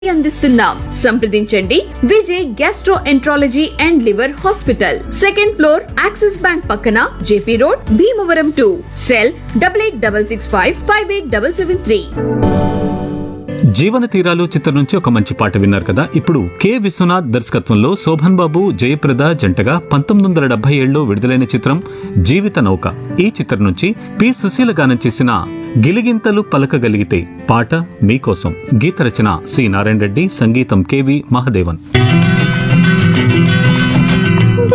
అందిస్తున్నాం. సంప్రదించండి Vijay gastroenterology and liver hospital, second floor, axis bank పక్కన, జేపీ రోడ్, భీమవరం 2. సెల్ 8865558773. జీవన తీరాలు చిత్రం నుంచి ఒక మంచి పాట విన్నారు కదా. ఇప్పుడు కె విశ్వనాథ్ దర్శకత్వంలో శోభన్ బాబు, జయప్రద జంటగా 1977లో విడుదలైన చిత్రం జీవిత నౌక. ఈ చిత్రం నుంచి పి సుశీల గానం చేసిన గిలిగింతలు పలకగలిగితే పాట మీకోసం. గీత రచన సి నారాయణ రెడ్డి, సంగీతం కెవి మహదేవన్.